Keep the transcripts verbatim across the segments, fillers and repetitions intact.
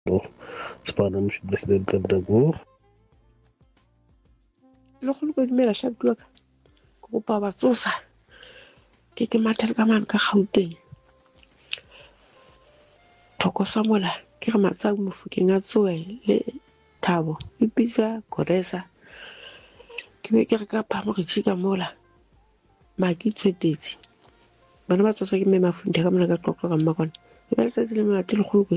Spanish president Dago. Lo go go dimela sha bua ka. Go pa ba tsosa. Ke ke mathele ka man ka Gauteng. Thoko Samola ke re matsa Mofokeng a tsoe le Thabo e pisa Goresa. Ke be ke re ka phamo re tshika mola. Ma ke tshwetetse. Bana ba tsosa ke me mafunde ka mona ka tloklo ka mmakona. E ba letsa le mate le go go.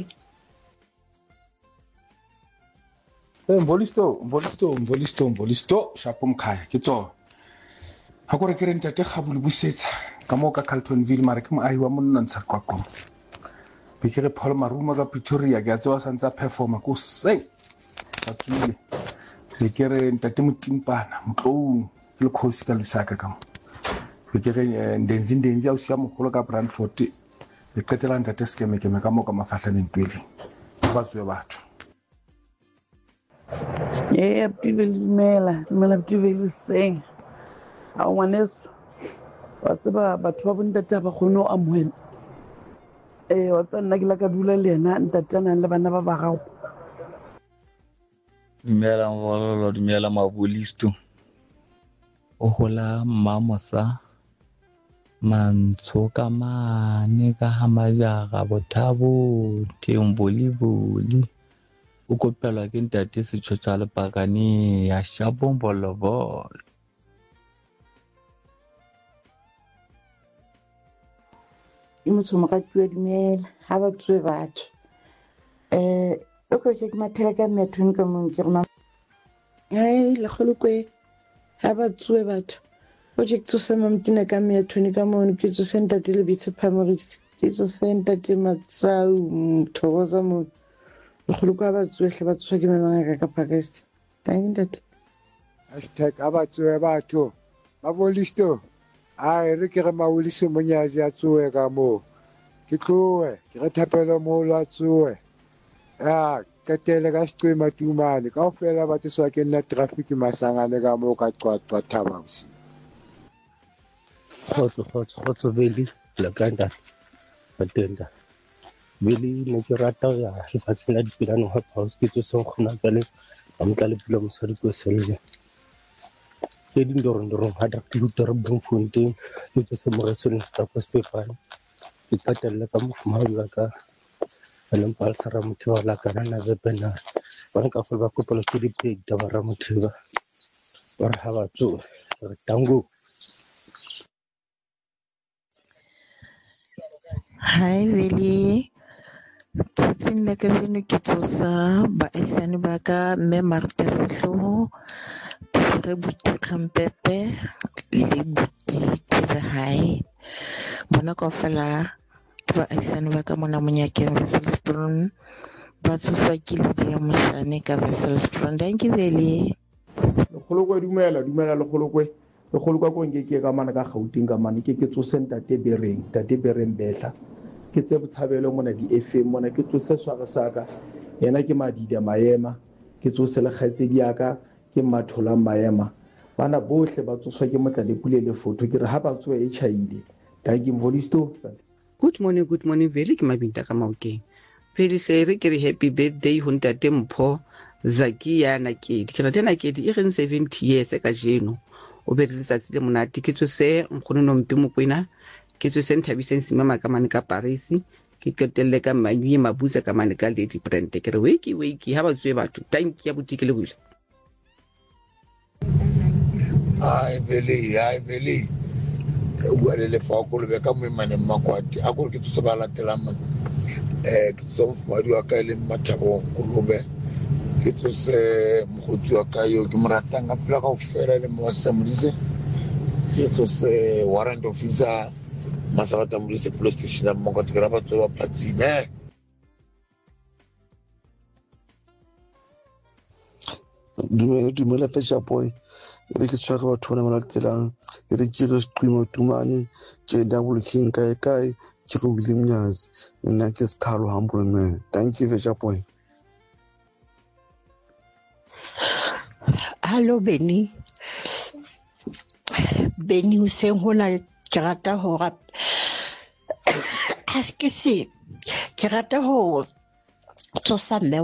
Eh mvolisto mvolisto mvolisto mvolisto shapo mkhaya ke tsona ha gore ke re ntate Kgabule busetsa ka mo ka Carltonville mare ke mo ahi wa monna ntsha qwaqwa be ke re Paul Maruma ka Pretoria ke a tsewa santsa performa ko seng ka tsile be ke re ntate Motimpana motlou ke le khosi ka lusaka ka mo be ke re ndenzi ndenzi a usia mogolo ka Brandford le qetela ntate skeme ke me ka mo ka mafahlaneng pele ba tswe batho. Yeah, people dumela, dumela people sing. I want this. What's about but what ntate ba khono amohela. Eh, wa tsana ke la ka dula le yena ntate nang le bana ba ba gago. Dumela ngolo, dumela mabolisto. O hola mamosa. Mantsho ka mane ka hamajaga bothabo temboli boli. O kopelwa ke ntate Setsho tsa Lepakane ya Shabombolobolo. E motho mo ka tšwa dumela ha ba tswe batho eh o go ke mathela ka methong ka mo ke rena ai le kholokwe ha ba tswe batho project o se mamtina ka methong ka mo ke tso senta tele bitse phamoris ke tso senta te matsau mthokoza mo le kholokwe ba tswe hle ba tswe ke mangaka ka Pakistan thank you hashtag abatswe batho mavolisto ai re ke re maulise monyazi a tsoe ka mo ke tloe ke re thapelo mo la tsoe ya qetele ka stwe matumane ka ofela ba tswa ke nna traffic masangane ka mo ka qwatwa thabausi Khotso khotso khotso beli la kanda patenda beli ne ke rata ya lefatshe la dipilano ha house ke tso khona ka le amtla le pula mosadi ko selle ke di ndoro ndoro ha da tluter Bloemfontein ke tso se mo reseng sta ko Stefan ke patella ka mofumana ka le mpalsa ra motho la kana na zepena ba ka fa ba kopela ke di peg da ba ra motho ba ba ha ba tso re tango. Hi Willie tsatsing la ka leno ke tsosa ba isane ba ka mme Martha Sehloho re buti Khampepe le buti tebe hai bona ka fela ba isane ba ka mona monyakeng Wesselsbron ba tsoswa ke le ya moshane ka Wesselsbron thank you Willie Le kholokwe dumela dumela le kholokwe le kholokwa ko nke ke ka mana ka Gauteng ka mane ke ke tsose ntate Bereng ntate Bereng Behla ke tse botshabelo mona di F M mona ke tsose sware saka yena ke Madida Maema ke tsose le kgaitsedi yaka ke Mathola Maema bana bohle ba tsoswa ke motla le pulele photo ke re ha ba tswe e chaile thank you Mvolisto. Good morning, good morning. Vele ke mabinta ka Maokeng. Vele hle ke re happy birthday ho ntate Mpho Zakia Nakedi. Ke rata Nakedi e reng seventy years ka jeno. O be re letsatsi le monate ke tsose nkgono Nompi Mokwena. Ke tsose Nthabiseng Simama ka mane ka Paris. Ke qetelle ka Manyui Mabuza ka mane ka Lady Brand. Ke re weki weki ha ba tswe batho. Thank you botiki le buile. Ai vele ai vele bua le lefoko le beka mo mane makwati a gore ke tso ba latela ma eh ke tso mfumadi wa ka ile Mathabo Kolobe ke tso se mogotsi wa ka yo ke moratang ka pela ka ofela le mo Samulise ke tso se warrant officer Masabata Mulise police station mo ka tsela ba tso ba patsime dumela dumela fesha boy re ke tshwara batho ba ba latelang re ke re Qimo Tumane ke double king kae kae ke go William Nyazi nna ke Sikhalo humble man thank you fesha boy. Hello Benny Benny o seng hola ke rata ho rap aske se ke rata ho tsosa mme